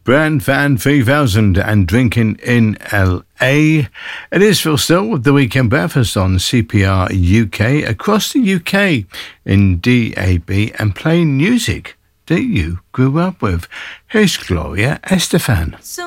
Brand Fan 3000 and Drinking in LA. It is Phil Still with the Weekend Breakfast on CPR UK across the UK in DAB and playing music that you grew up with. Here's Gloria Estefan.